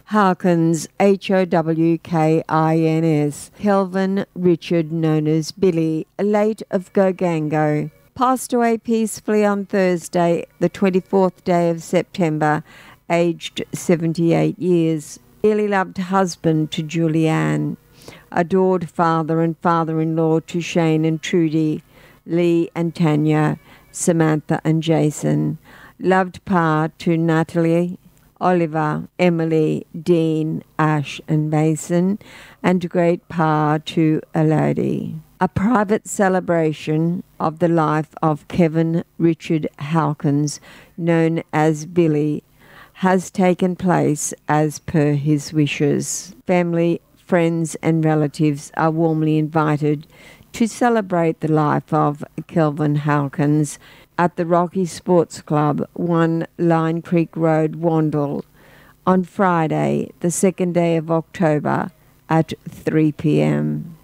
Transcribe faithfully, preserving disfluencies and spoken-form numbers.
Howkins, H O W K I N S. Kelvin Richard, known as Billy, late of Gogango, passed away peacefully on Thursday, the twenty-fourth day of September, aged seventy-eight years. Dearly loved husband to Julianne, adored father and father-in-law to Shane and Trudy, Lee and Tanya, Samantha and Jason. Loved pa to Natalie, Oliver, Emily, Dean, Ash and Mason, and great pa to Elodie. A private celebration of the life of Kevin Richard Howkins, known as Billy, has taken place as per his wishes. Family, friends and relatives are warmly invited to celebrate the life of Kelvin Howkins at the Rocky Sports Club, one Line Creek Road, Wandle, on Friday, the second day of October at three p.m.